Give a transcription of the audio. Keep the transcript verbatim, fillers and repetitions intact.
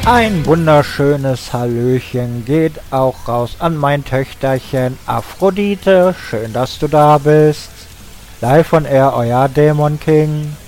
Ein wunderschönes Hallöchen geht auch raus an mein Töchterchen Aphrodite. Schön, dass du da bist. Live on Air, euer Dämon King.